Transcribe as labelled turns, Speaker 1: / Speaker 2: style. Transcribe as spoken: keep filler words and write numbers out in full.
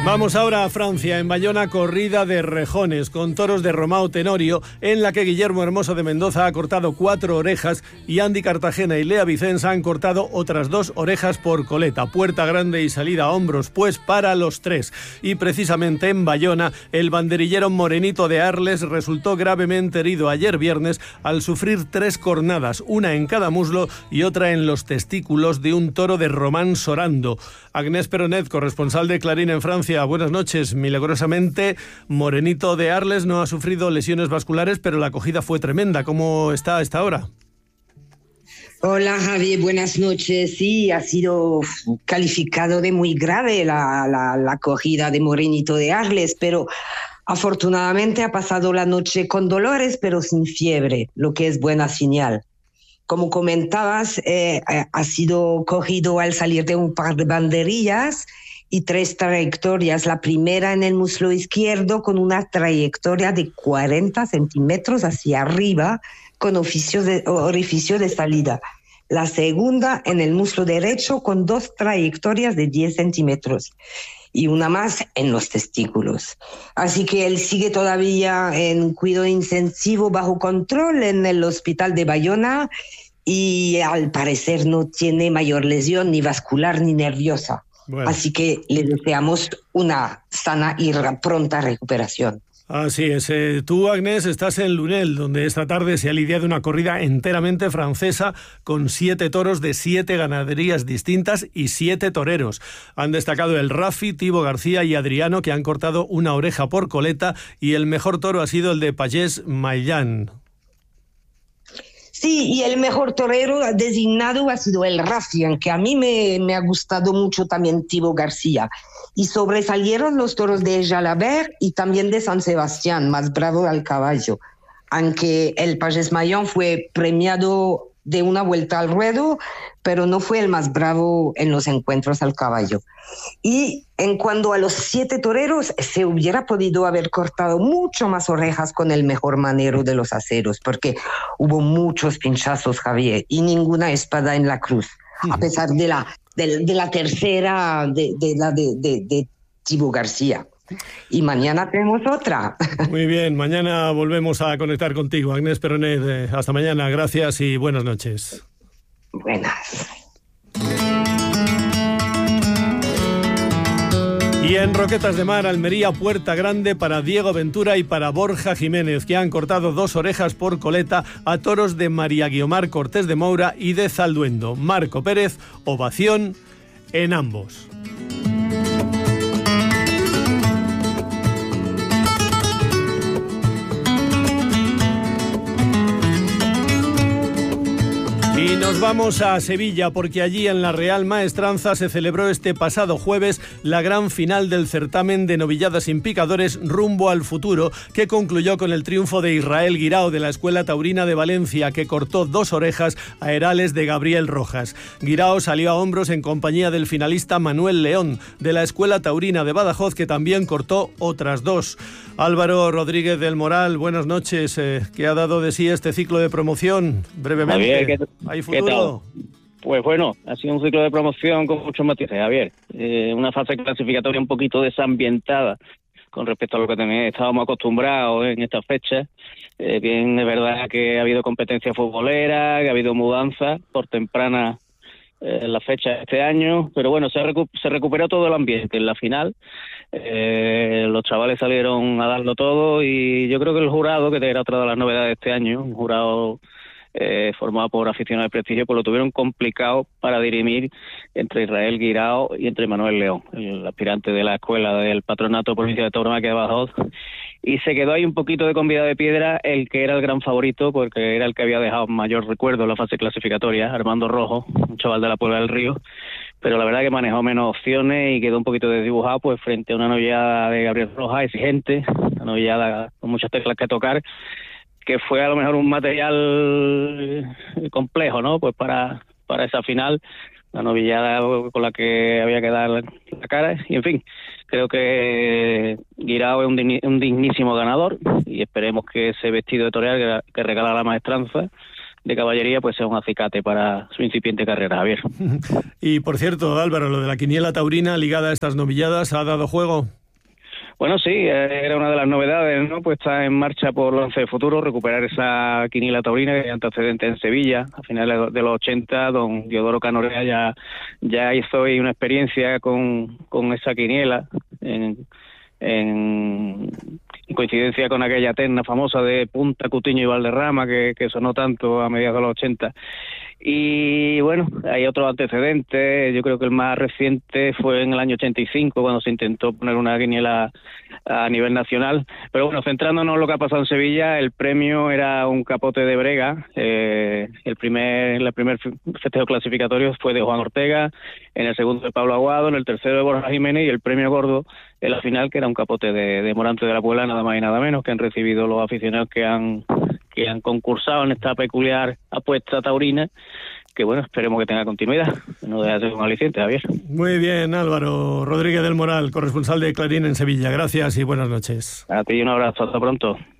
Speaker 1: Vamos ahora a Francia, en Bayona, corrida de rejones con toros de Romao Tenorio, en la que Guillermo Hermoso de Mendoza ha cortado cuatro orejas y Andy Cartagena y Lea Vicens han cortado otras dos orejas por coleta. Puerta grande y salida a hombros, pues, para los tres. Y precisamente en Bayona, el banderillero Morenito de Arles resultó gravemente herido ayer viernes al sufrir tres cornadas, una en cada muslo y otra en los testículos de un toro de Román Sorando. Agnès Peronet, corresponsal de Clarín en Francia. Buenas noches. Milagrosamente, Morenito de Arles no ha sufrido lesiones vasculares, pero la acogida fue tremenda. ¿Cómo está a esta hora?
Speaker 2: Hola, Javier, buenas noches. Sí, ha sido calificado de muy grave la, la, la acogida de Morenito de Arles, pero afortunadamente ha pasado la noche con dolores, pero sin fiebre, lo que es buena señal. Como comentabas, eh, ha sido cogido al salir de un par de banderillas y tres trayectorias. La primera en el muslo izquierdo con una trayectoria de cuarenta centímetros hacia arriba con orificio de, orificio de salida. La segunda en el muslo derecho con dos trayectorias de diez centímetros y una más en los testículos. Así que él sigue todavía en cuidado intensivo bajo control en el hospital de Bayona y al parecer no tiene mayor lesión ni vascular ni nerviosa. Bueno. Así que le deseamos una sana y pronta recuperación.
Speaker 1: Así es. Eh, tú, Agnès, estás en Lunel, donde esta tarde se ha lidiado una corrida enteramente francesa con siete toros de siete ganaderías distintas y siete toreros. Han destacado el Rafi, Tibo García y Adriano, que han cortado una oreja por coleta, y el mejor toro ha sido el de Pagés Maillán.
Speaker 2: Sí, y el mejor torero designado ha sido el Rafi, que a mí me, me ha gustado mucho también Tibo García. Y sobresalieron los toros de Jalabert y también de San Sebastián, más bravo al caballo. Aunque el Pagés Maillán fue premiado de una vuelta al ruedo, pero no fue el más bravo en los encuentros al caballo. Y en cuanto a los siete toreros, se hubiera podido haber cortado mucho más orejas con el mejor manero de los aceros, porque hubo muchos pinchazos, Javier, y ninguna espada en la cruz, sí. A pesar de la, de, de la tercera, de, de la de, de, de Tibo García. Y mañana tenemos otra.
Speaker 1: Muy bien, mañana volvemos a conectar contigo, Agnès Peronet. Eh, hasta mañana, gracias y buenas noches.
Speaker 2: Buenas.
Speaker 1: Y en Roquetas de Mar, Almería, puerta grande para Diego Ventura y para Borja Jiménez, que han cortado dos orejas por coleta a toros de María Guiomar Cortés de Moura y de Zalduendo. Marco Pérez, ovación en ambos. Y nos vamos a Sevilla, porque allí en la Real Maestranza se celebró este pasado jueves la gran final del certamen de novilladas sin picadores rumbo al futuro, que concluyó con el triunfo de Israel Guirao de la Escuela Taurina de Valencia, que cortó dos orejas a herales de Gabriel Rojas. Guirao salió a hombros en compañía del finalista Manuel León de la Escuela Taurina de Badajoz, que también cortó otras dos. Álvaro Rodríguez del Moral, buenas noches. Eh, ¿Qué ha dado de sí este ciclo de promoción? Brevemente.
Speaker 3: Javier, ¿qué,
Speaker 1: ¿hay futuro?
Speaker 3: ¿qué tal? Pues bueno, ha sido un ciclo de promoción con muchos matices, Javier. Eh, una fase clasificatoria un poquito desambientada con respecto a lo que teníamos, estábamos acostumbrados en estas fechas. Eh, bien, es verdad que ha habido competencia futbolera, que ha habido mudanza por temprana en la fecha este año, pero bueno, se, recu- se recuperó todo el ambiente en la final. Eh, los chavales salieron a darlo todo y yo creo que el jurado, que era otra de las novedades de este año, un jurado eh, formado por aficionados de prestigio, pues lo tuvieron complicado para dirimir entre Israel Guirao y entre Manuel León, el aspirante de la escuela del Patronato Provincia de Tauromaquia de Badajoz. Y se quedó ahí un poquito de convidado de piedra el que era el gran favorito, porque era el que había dejado mayor recuerdo en la fase clasificatoria, Armando Rojo, un chaval de la Puebla del Río, pero la verdad que manejó menos opciones y quedó un poquito desdibujado pues frente a una novillada de Gabriel Rojas exigente, una novillada con muchas teclas que tocar, que fue a lo mejor un material complejo, ¿no? Pues para, para esa final, la novillada con la que había que dar la cara, y en fin, creo que Guirao es un, digni, un dignísimo ganador y esperemos que ese vestido de torear que, que regala la maestranza de caballería, pues sea un acicate para su incipiente carrera, Javier.
Speaker 1: Y por cierto, Álvaro, lo de la quiniela taurina ligada a estas novilladas, ¿ha dado juego?
Speaker 3: Bueno, sí, era una de las novedades, ¿no? Pues está en marcha por Lance Futuro, recuperar esa quiniela taurina que hay antecedente en Sevilla. A finales de los ochenta, don Diodoro Canorea ya, ya hizo ahí una experiencia con, con esa quiniela, en, en, en coincidencia con aquella terna famosa de Punta, Cutiño y Valderrama, que, que sonó tanto a mediados de los ochenta. Y bueno, hay otros antecedentes. Yo creo que el más reciente fue en el año ochenta y cinco, cuando se intentó poner una quiniela a nivel nacional. Pero bueno, centrándonos en lo que ha pasado en Sevilla, el premio era un capote de brega. Eh, el primer el primer festejo clasificatorio fue de Juan Ortega, en el segundo de Pablo Aguado, en el tercero de Borja Jiménez, y el premio gordo en la final, que era un capote de, de Morante de la Puebla, nada más y nada menos, que han recibido los aficionados que han que han concursado en esta peculiar apuesta taurina, que bueno, esperemos que tenga continuidad, no deja de ser un aliciente, Javier.
Speaker 1: Muy bien, Álvaro Rodríguez del Moral, corresponsal de Clarín en Sevilla. Gracias y buenas noches.
Speaker 3: A ti un abrazo, hasta pronto.